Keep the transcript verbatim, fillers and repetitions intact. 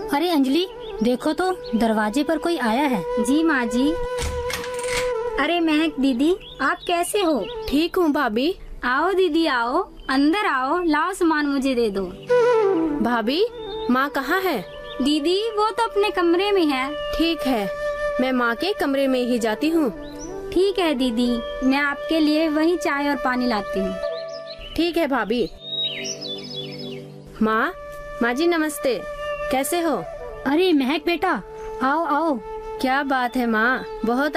अरे अंजलि, देखो तो दरवाजे पर कोई आया है। जी माँ जी। अरे महक दीदी, आप कैसे हो? ठीक हूँ भाभी। आओ दीदी आओ, अंदर आओ, लाओ सामान मुझे दे दो। भाभी, माँ कहाँ है? दीदी वो तो अपने कमरे में है। ठीक है, मैं माँ के कमरे में ही जाती हूँ। ठीक है दीदी, मैं आपके लिए वही चाय और पानी लाती हूँ। ठीक है भाभी। माँ, माँ जी नमस्ते, कैसे हो? अरे महक बेटा, आओ आओ। क्या बात है माँ, बहुत